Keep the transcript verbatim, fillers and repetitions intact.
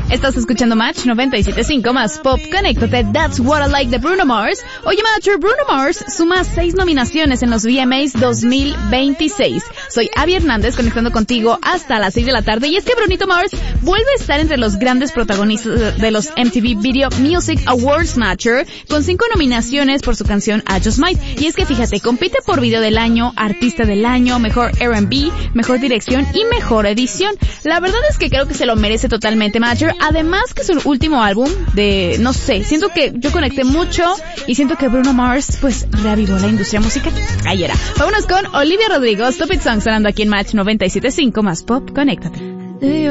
Estás escuchando Match noventa y siete punto cinco más Pop. Conéctate, That's What I Like de Bruno Mars. Oye, Matcher, Bruno Mars suma seis nominaciones en los V M As dos mil veintiséis. Soy Abby Hernández, conectando contigo hasta las seis de la tarde. Y es que Brunito Mars vuelve a estar entre los grandes protagonistas de los M T V Video Music Awards, Matcher, con cinco nominaciones por su canción I Just Might. Y es que fíjate, compite por video del año, artista del año, mejor R and B, mejor dirección y mejor edición. La verdad es que creo que se lo merece totalmente, Matcher. Además que su último álbum de, no sé, siento que yo conecté mucho y siento que Bruno Mars pues reavivó la industria musical. Ahí era. Vámonos con Olivia Rodrigo, Stupid Song, sonando aquí en Match noventa y siete punto cinco más Pop. Conéctate.